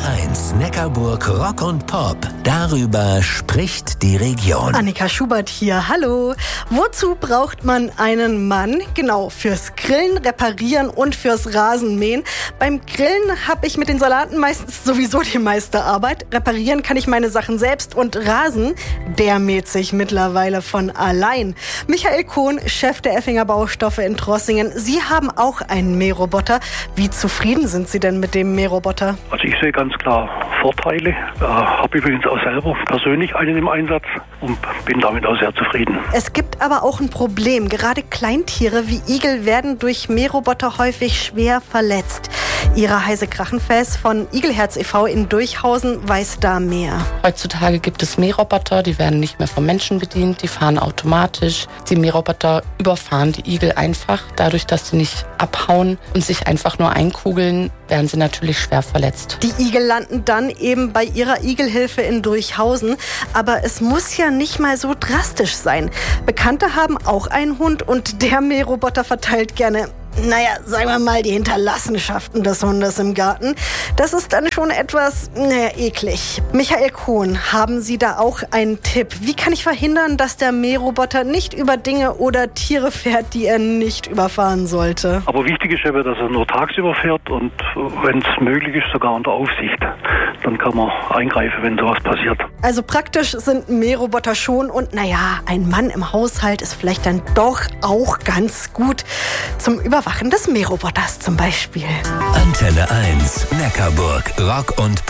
1 Neckarburg Rock und Pop. Darüber spricht die Region. Annika Schubert hier, hallo. Wozu braucht man einen Mann? Genau, fürs Grillen, Reparieren und fürs Rasenmähen. Beim Grillen habe ich mit den Salaten meistens sowieso die meiste Arbeit. Reparieren kann ich meine Sachen selbst und Rasen, der mäht sich mittlerweile von allein. Michael Kohn, Chef der Effinger Baustoffe in Trossingen. Sie haben auch einen Mähroboter. Wie zufrieden sind Sie denn mit dem Mähroboter? Also ich sehe ganz klar Vorteile. Habe übrigens auch selber persönlich einen im Einsatz und bin damit auch sehr zufrieden. Es gibt aber auch ein Problem. Gerade Kleintiere wie Igel werden durch Mähroboter häufig schwer verletzt. Ihre Heise Krachenfels von Igelherz e.V. in Durchhausen weiß da mehr. Heutzutage gibt es Mähroboter, die werden nicht mehr vom Menschen bedient, die fahren automatisch. Die Mähroboter überfahren die Igel einfach. Dadurch, dass sie nicht abhauen und sich einfach nur einkugeln, werden sie natürlich schwer verletzt. Die Igel landen dann eben bei ihrer Igelhilfe in Durchhausen. Aber es muss ja nicht mal so drastisch sein. Bekannte haben auch einen Hund und der Mähroboter verteilt gerne, sagen wir mal, die Hinterlassenschaften des Hundes im Garten. Das ist dann schon etwas, eklig. Michael Kohn, haben Sie da auch einen Tipp? Wie kann ich verhindern, dass der Mähroboter nicht über Dinge oder Tiere fährt, die er nicht überfahren sollte? Aber wichtig ist eben, dass er nur tagsüber fährt und wenn es möglich ist, sogar unter Aufsicht. Dann kann man eingreifen, wenn sowas passiert. Also praktisch sind Mähroboter schon und ein Mann im Haushalt ist vielleicht dann doch auch ganz gut zum Überwachen des Mähroboters zum Beispiel. Antenne 1 Neckarburg Rock und Pop.